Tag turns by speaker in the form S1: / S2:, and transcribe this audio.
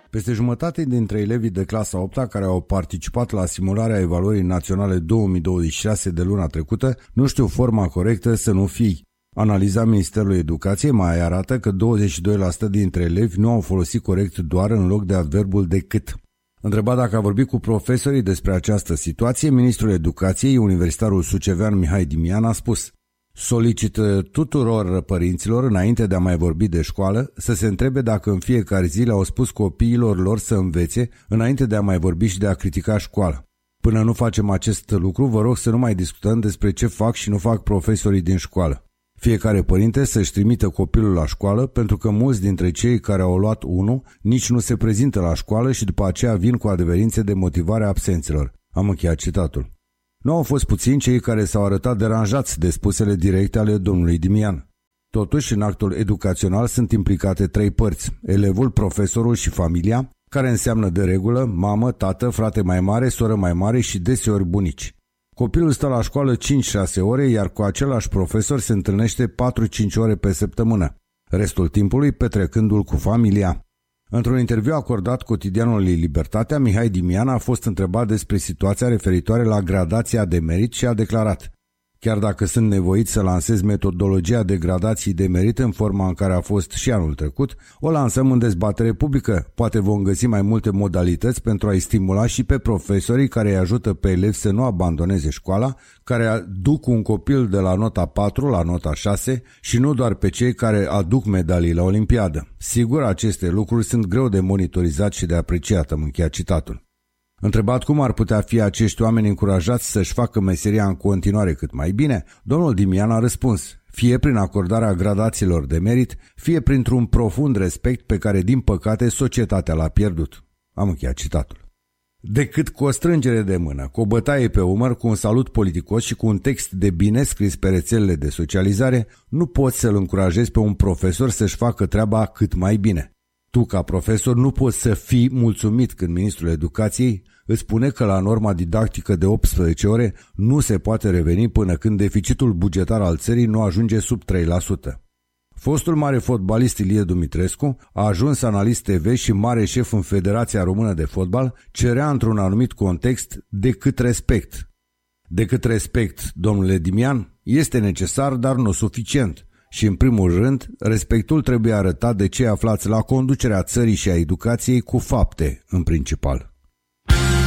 S1: Peste jumătate dintre elevii de clasa 8-a care au participat la simularea evaluării naționale 2026 de luna trecută nu știu forma corectă să nu fii. Analiza Ministerului Educației mai arată că 22% dintre elevi nu au folosit corect doar în loc de adverbul decât. Întrebat dacă a vorbit cu profesorii despre această situație, ministrul Educației, universitarul sucevean Mihai Dimian, a spus: solicită tuturor părinților, înainte de a mai vorbi de școală, să se întrebe dacă în fiecare zi le-au spus copiilor lor să învețe, înainte de a mai vorbi și de a critica școala. Până nu facem acest lucru, vă rog să nu mai discutăm despre ce fac și nu fac profesorii din școală. Fiecare părinte să-și trimită copilul la școală, pentru că mulți dintre cei care au luat 1 nici nu se prezintă la școală și după aceea vin cu adeverințe de motivare a absenților. Am încheiat citatul. Nu au fost puțini cei care s-au arătat deranjați de spusele directe ale domnului Dimian. Totuși, în actul educațional sunt implicate 3 părți: elevul, profesorul și familia, care înseamnă de regulă mamă, tată, frate mai mare, soră mai mare și deseori bunici. Copilul stă la școală 5-6 ore, iar cu același profesor se întâlnește 4-5 ore pe săptămână, restul timpului petrecându-l cu familia. Într-un interviu acordat cotidianului Libertatea, Mihai Dimian a fost întrebat despre situația referitoare la gradația de merit și a declarat: chiar dacă sunt nevoit să lansez metodologia de gradații de merit în forma în care a fost și anul trecut, o lansăm în dezbatere publică. Poate vom găsi mai multe modalități pentru a-i stimula și pe profesorii care îi ajută pe elevi să nu abandoneze școala, care duc un copil de la nota 4 la nota 6 și nu doar pe cei care aduc medalii la Olimpiadă. Sigur, aceste lucruri sunt greu de monitorizat și de apreciat, am încheiat citatul. Întrebat cum ar putea fi acești oameni încurajați să-și facă meseria în continuare cât mai bine, domnul Dimian a răspuns: fie prin acordarea gradațiilor de merit, fie printr-un profund respect pe care, din păcate, societatea l-a pierdut. Am încheiat citatul. Decât cu o strângere de mână, cu o bătaie pe umăr, cu un salut politicos și cu un text de bine scris pe rețelele de socializare, nu poți să-l încurajezi pe un profesor să-și facă treaba cât mai bine. Tu, ca profesor, nu poți să fii mulțumit când ministrul educației îți spune că la norma didactică de 18 ore nu se poate reveni până când deficitul bugetar al țării nu ajunge sub 3%. Fostul mare fotbalist Ilie Dumitrescu, a ajuns analist TV și mare șef în Federația Română de Fotbal, cerea într-un anumit context decât respect. Decât respect, domnule Dimian, este necesar, dar nu suficient. Și, în primul rând, respectul trebuie arătat de cei aflați la conducerea țării și a educației cu fapte, în principal.